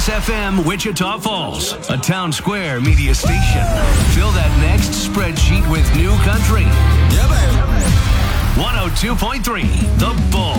Kiss FM Wichita Falls, a Town Square media station. Fill that next spreadsheet with new country. Yeah, baby. 102.3 The Bull.